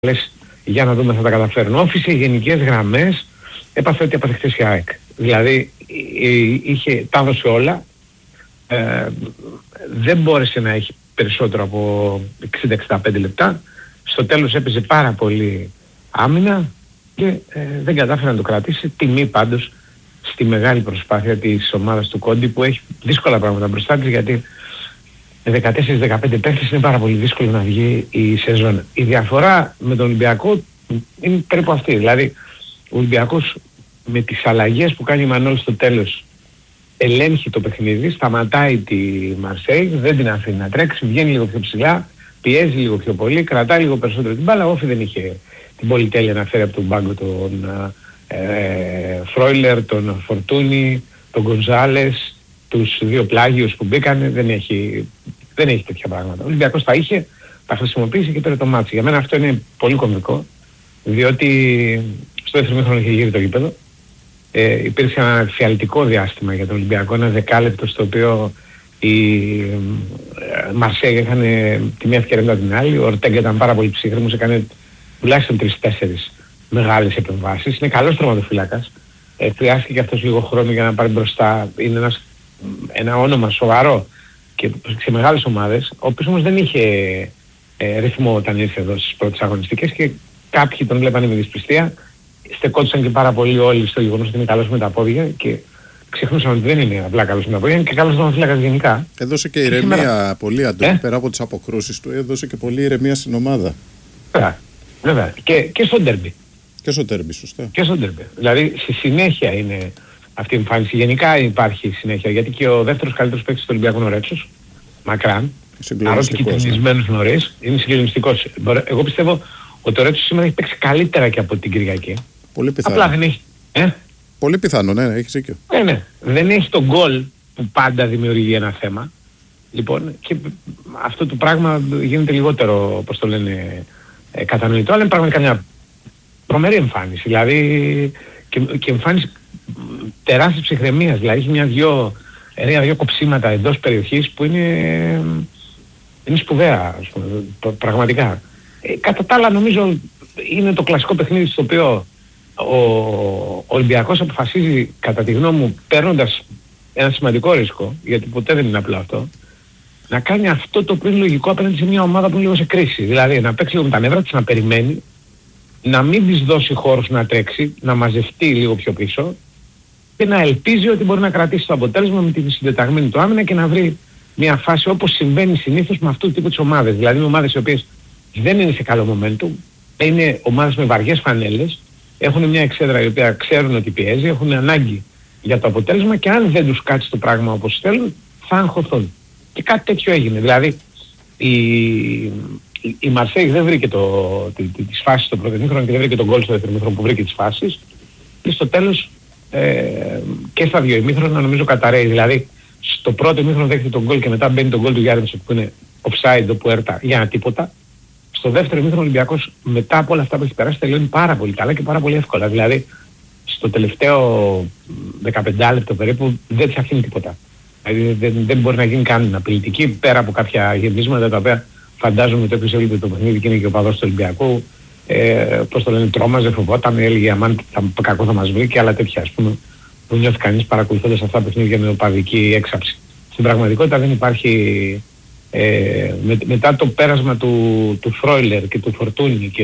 λες για να δούμε θα τα καταφέρουν. Όφη σε γενικές γραμμές έπαθε ό,τι έπαθε χθες η ΑΕΚ. Δηλαδή τα έδωσε όλα, δεν μπόρεσε να έχει περισσότερο από 60-65 λεπτά. Στο τέλος έπαιζε πάρα πολύ άμυνα και δεν κατάφερε να το κρατήσει. Τιμή πάντως στη μεγάλη προσπάθεια της ομάδας του Κόντι, που έχει δύσκολα πράγματα μπροστά της, γιατί με 14-15 παίκτες είναι πάρα πολύ δύσκολο να βγει η σεζόν. Η διαφορά με τον Ολυμπιακό είναι περίπου αυτή. Δηλαδή ο Ολυμπιακός με τις αλλαγές που κάνει η Μανώλη στο τέλος ελέγχει το παιχνίδι, σταματάει τη Μαρσέη, δεν την αφήνει να τρέξει, βγαίνει λίγο πιο ψηλά, πιέζει λίγο πιο πολύ, κρατάει λίγο περισσότερο την μπάλα. Όφη δεν είχε την πολυτέλεια να φέρει από τον πάγκο τον Φρόιλερ, τον Φορτούνι, τον Γκονζάλες, τους δύο πλάγιους που μπήκανε. Δεν έχει τέτοια πράγματα. Ο Ολυμπιακός τα είχε, τα χρησιμοποίησε και πήρε το μάτσι. Για μένα αυτό είναι πολύ κομβικό, διότι στο δεύτερο ημίχρονο είχε γύρει το γήπεδο. Υπήρξε ένα φιαλτικό διάστημα για τον Ολυμπιακό, ένα δεκάλεπτο στο οποίο η Μαρσέγ έκανε τη μία ευκαιρία μετά την άλλη. Ο Ορτέγκα ήταν πάρα πολύ ψύχρεμος, έκανε τουλάχιστον 3-4 μεγάλες επεμβάσεις. Είναι καλός τερματοφύλακας. Χρειάστηκε και αυτός λίγο χρόνο για να πάρει μπροστά. Είναι ένα όνομα σοβαρό και σε μεγάλες ομάδες, ο οποίος όμως δεν είχε ρυθμό όταν ήρθε εδώ στις πρώτες αγωνιστικές και κάποιοι τον βλέπανε με δυσπιστία. Στεκόντουσαν και πάρα πολύ όλοι στο γεγονός ότι είναι καλός με τα πόδια και ξεχνούσαν ότι δεν είναι απλά καλός με τα πόδια, είναι και καλός τερματοφύλακας γενικά. Έδωσε και ηρεμία πολύ, Αντώνη, πέρα από τις αποκρούσεις του, έδωσε και πολύ ηρεμία στην ομάδα. Βέβαια. Και στο ντέρμπι. Και στο ντέρμπι, σωστά. Και στο ντέρμπι. Δηλαδή στη συνέχεια είναι αυτή η εμφάνιση. Γενικά υπάρχει συνέχεια, γιατί και ο δεύτερος καλύτερος παίκτης του Ολυμπιακού είναι ο Ρέτσος, μακράν. Παρότι και τιμισμένος νωρίς, είναι συγκλονιστικός. Εγώ πιστεύω ότι ο Ρέτσος σήμερα έχει παίξει καλύτερα και από την Κυριακή. Πολύ πιθανό. Απλά δεν έχει. Πολύ πιθανό, ναι, έχεις δίκιο. Ναι. Δεν έχει τον γκολ που πάντα δημιουργεί ένα θέμα. Λοιπόν, και αυτό το πράγμα γίνεται λιγότερο, όπως το λένε, κατανοητό, αλλά είναι πραγματικά μια τρομερή εμφάνιση. Δηλαδή και εμφάνιση τεράστιας ψυχραιμίας. Δηλαδή έχει ένα-δυο κοψίματα εντός περιοχής που είναι σπουδαία, ας πούμε, πραγματικά. Κατά τα άλλα νομίζω είναι το κλασικό παιχνίδι στο οποίο ο Ολυμπιακός αποφασίζει, κατά τη γνώμη μου, παίρνοντας ένα σημαντικό ρίσκο, γιατί ποτέ δεν είναι απλό αυτό, να κάνει αυτό το οποίο είναι λογικό απέναντι σε μια ομάδα που είναι λίγο σε κρίση. Δηλαδή να παίξει λίγο με τα νεύρα της, να περιμένει, να μην της δώσει χώρους να τρέξει, να μαζευτεί λίγο πιο πίσω και να ελπίζει ότι μπορεί να κρατήσει το αποτέλεσμα με τη συντεταγμένη του άμυνα και να βρει μια φάση όπως συμβαίνει συνήθως με αυτού του τύπου τις ομάδες. Δηλαδή με ομάδες οι οποίες δεν είναι σε καλό momentum, είναι ομάδες με βαριές φανέλες, έχουν μια εξέδρα η οποία ξέρουν ότι πιέζει, έχουν ανάγκη για το αποτέλεσμα και αν δεν τους κάτσει το πράγμα όπως θέλουν, θα αγχωθούν. Και κάτι τέτοιο έγινε. Δηλαδή η Μαρσέη δεν βρήκε τις φάσεις στο πρώτο ημίχρονο και δεν βρήκε τον γκολ στο δεύτερο ημίχρονο που βρήκε τις φάσεις και στο τέλος και στα δύο ημίχρονα νομίζω καταραίει. Δηλαδή στο πρώτο ημίχρονο δέχεται τον γκολ και μετά μπαίνει τον γκολ του Γιάρμιτς που είναι offside όπου έρτα για ένα τίποτα. Στο δεύτερο ημίχρονο ο Ολυμπιακός μετά από όλα αυτά που έχει περάσει τελειώνει πάρα πολύ καλά και πάρα πολύ εύκολα. Δηλαδή στο τελευταίο 15 λεπτό περίπου δεν της αφήνει τίποτα. Δηλαδή δεν μπορεί να γίνει καν απειλητική πέρα από κάποια γεμίσματα τα οποία φαντάζομαι ότι όποιος έλειπε το παιχνίδι και είναι και ο παδός του Ολυμπιακού, πώς το λένε, τρόμαζε, φοβόταν, έλεγε αμάν το κακό θα μας βρει και άλλα τέτοια, ας πούμε, που νιώθει κανείς παρακολουθώντας αυτά τα παιχνίδια με οπαδική έξαψη. Στην πραγματικότητα δεν υπάρχει, μετά το πέρασμα του Φρόιλερ και του Φορτούνι και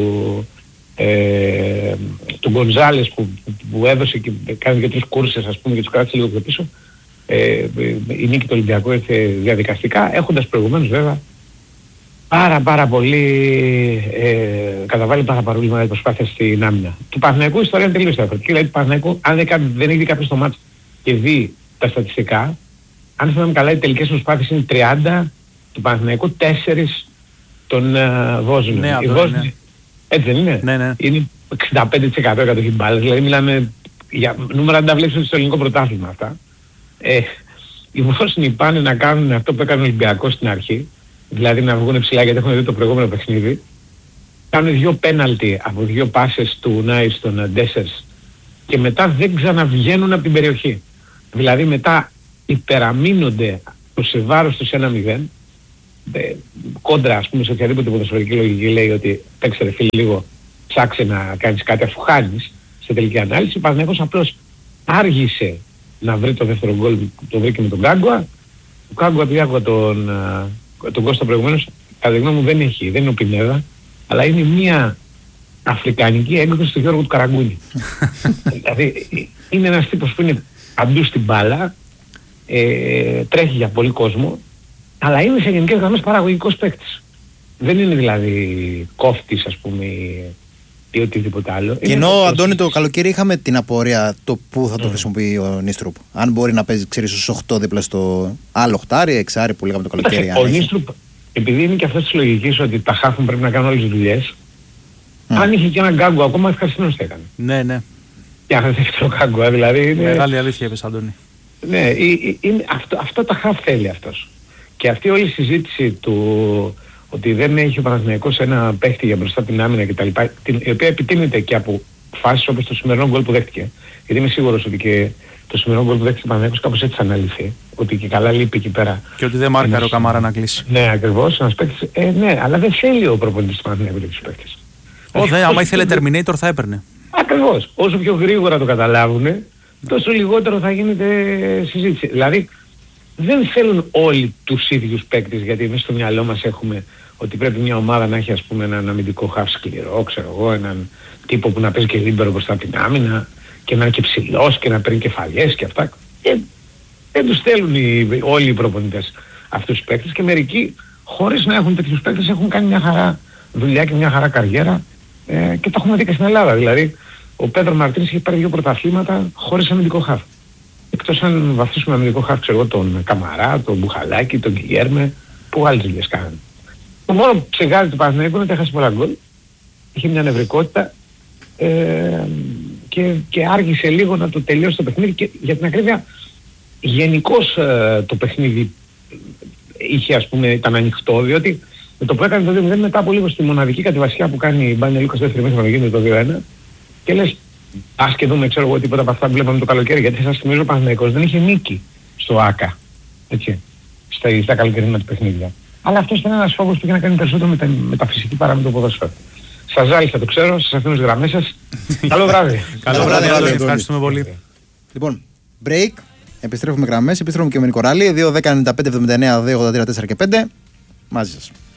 του Γκονζάλες που έδωσε και κάνει και 3 κούρσες, ας πούμε, και τους κράτησε λίγο πιο πίσω, η νίκη του Ολυμπιακού ήρθε διαδικαστικά, έχοντας προηγουμένως βέβαια πάρα πολύ καταβάλει πάρα πολύ μεγάλη προσπάθεια στην άμυνα. Του Παναθηναϊκού η ιστορία είναι τελείως διαφορετική. Δηλαδή του Παναθηναϊκού, αν δεν έχει δει κάποιος το μάτς και δει τα στατιστικά, αν θυμάμαι καλά οι τελικές προσπάθειες είναι 30 του Παναθηναϊκού, 4 των Βόσνιων. Ναι, έτσι δεν είναι? Ναι. Είναι 65% κατοχή μπάλας. Δηλαδή μιλάμε για νούμερα αν τα βλέπεις στο ελληνικό πρωτάθλημα αυτά. Οι Βόσνοι πάνε να κάνουν αυτό που έκανε ο Ολυμπιακός στην αρχή, δηλαδή να βγουν ψηλά γιατί έχουν δει το προηγούμενο παιχνίδι, κάνουν 2 πέναλτι από 2 πάσες του Νάι στον Ντέσσερς και μετά δεν ξαναβγαίνουν από την περιοχή. Δηλαδή μετά υπεραμείνονται σε βάρος τους 1-0 κόντρα, ας πούμε, σε οποιαδήποτε ποδοσφαιρική λογική λέει ότι παίξε ρε φίλε λίγο, ψάξε να κάνεις κάτι αφού χάνεις σε τελική ανάλυση. Ο Παναθηναϊκός απλώς άργησε να βρει το δεύτερο γκολ που το βρήκε με τον Γκάγκουα. Ο Γκάγκουα, επειδή άκουγα τον Κώστα προηγουμένως, κατά τη γνώμη μου δεν είναι ο Πινέδα, αλλά είναι μια αφρικανική έκδοση του Γιώργου του Καραγκούνη. Δηλαδή είναι ένας τύπος που είναι παντού στην μπάλα, τρέχει για πολύ κόσμο, αλλά είναι σε γενικές γραμμές παραγωγικός παίκτης. Δεν είναι δηλαδή κόφτης, ας πούμε, ή οτιδήποτε άλλο. Και ενώ, Αντώνη, το καλοκαίρι είχαμε την απορία το πού θα το χρησιμοποιεί ο Νίστρουπ. Αν μπορεί να παίζει, ξέρεις, στους 8 δίπλα στο άλλο 8-6 που λέγαμε το καλοκαίρι. Ο Νίστρουπ, επειδή είναι και αυτές τις λογικές ότι τα χάφουν πρέπει να κάνουν όλες τις δουλειές, αν είχε και έναν Γκάγκουα ακόμα, ευχαριστημένος θα έκανε. Ναι, ναι. Και αν δεν έχει το Γκάγκουα, δηλαδή είναι... Μεγάλη αλήθεια είπες, Αντώνη. Ναι, αυτό τα χαφ θέλει αυτός. Και αυτή όλη η συζήτηση του ότι δεν έχει ο Παναθηναϊκός ένα παίχτη για μπροστά την άμυνα κτλ. Η οποία επιτείνεται και από φάσεις όπως το σημερινό γκολ που δέχτηκε. Γιατί είμαι σίγουρος ότι και το σημερινό γκολ που δέχτηκε ο Παναθηναϊκός κάπως έτσι θα αναλυθεί. Ότι και καλά λείπει εκεί πέρα. Και ότι δεν μάρκαρε ο Καμαρά να κλείσει. Ναι, ακριβώς. Ένας παίκτης. Ναι, αλλά δεν θέλει ο προπονητής του Παναθηναϊκού τέτοιους παίκτες. Άμα ήθελε Terminator θα έπαιρνε. Ακριβώς. Όσο πιο γρήγορα το καταλάβουν, τόσο λιγότερο θα γίνεται συζήτηση. Δηλαδή, δεν θέλουν όλοι τους ίδιους παίκτες, γιατί εμείς στο μυαλό μας έχουμε ότι πρέπει μια ομάδα να έχει, ας πούμε, έναν αμυντικό χαφ σκληρό, ξέρω εγώ, έναν τύπο που να παίζει και λίμπερο μπροστά από την άμυνα και να είναι και ψηλός και να παίρνει κεφαλιές και αυτά. Δεν τους θέλουν όλοι οι προπονητές αυτούς τους παίκτες και μερικοί, χωρίς να έχουν τέτοιους παίκτες, έχουν κάνει μια χαρά δουλειά και μια χαρά καριέρα και το έχουμε δει και στην Ελλάδα. Δηλαδή, ο Πέδρο Μαρτίνς έχει πάρει 2 πρωταθλήματα χωρίς αμυντικό χαφ. Εκτός αν βαθίσουμε αμυντικό χαφ, ξέρω εγώ, τον Καμαρά, τον Μπουχαλάκη, τον Γκιέρμε, που άλλες δουλειές κάνανε. Το μόνο που ψεγάζει του Παναθηναϊκού είναι ότι έχασε πολλά γκολ, είχε μια νευρικότητα και άργησε λίγο να το τελειώσει το παιχνίδι και για την ακρίβεια γενικώς το παιχνίδι είχε, ας πούμε, ήταν ανοιχτό, διότι με το που έκανε το 2-0 μετά από λίγο στη μοναδική κατηβασιά που κάνει η Μπάνια Λούκας δεύτερη μέσα να γίνει το 2-1 και λες ας και δούμε, ξέρω εγώ, τίποτα από αυτά που βλέπαμε το καλοκαίρι, γιατί σας θυμίζω ο Παναθηναϊκός δεν είχε νίκη στο ΆΚΑ, έτσι, στα καλοκαιρινά του παιχνίδια. Αλλά αυτός ήταν ένας φόβος που είχε να κάνει περισσότερο με τα φυσική παρά με το ποδόσφαιρο. Σας ζάλισα, το ξέρω, σας αφήνω στις γραμμές σας. Καλό βράδυ. Καλό βράδυ, Αντώνη, ευχαριστούμε πολύ. Λοιπόν, break, επιστρέφουμε γραμμές, επιστρέφουμε και με Νικοράλη, 2-10-95-79-2-83-4 και 5, μαζί σας.